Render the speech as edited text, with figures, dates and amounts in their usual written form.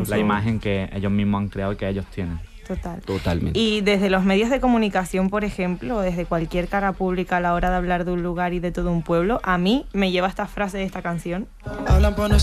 la imagen que ellos mismos han creado y que ellos tienen. Total. Totalmente. Y desde los medios de comunicación, por ejemplo, o desde cualquier cara pública a la hora de hablar de un lugar y de todo un pueblo, a mí me lleva esta frase de esta canción. Hablan por